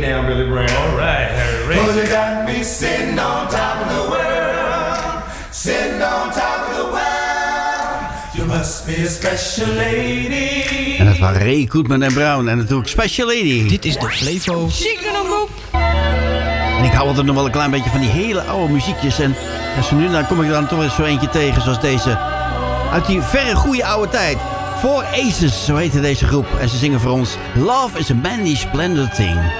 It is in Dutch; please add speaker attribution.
Speaker 1: it down, Billy Brown.
Speaker 2: All right, Harry Ray.
Speaker 3: Cause you got me sitting on top of the world, sitting on top of the world. You must be a special lady.
Speaker 4: En dat waren Ray, Goodman en Brown. En natuurlijk Special Lady.
Speaker 5: Dit is de Flevo.
Speaker 4: En ik hou altijd nog wel een klein beetje van die hele oude muziekjes. En als nu dan kom ik dan toch eens zo eentje tegen zoals deze. Uit die verre goede oude tijd. Four Aces, zo heette deze groep. En ze zingen voor ons Love is a Manly Splendid Thing.